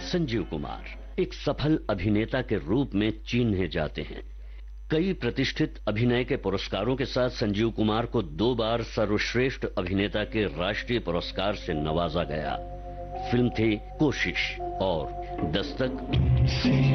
संजीव कुमार एक सफल अभिनेता के रूप में चिन्हे जाते हैं। कई प्रतिष्ठित अभिनय के पुरस्कारों के साथ संजीव कुमार को 2 बार सर्वश्रेष्ठ अभिनेता के राष्ट्रीय पुरस्कार से नवाजा गया। फिल्म थी कोशिश और दस्तक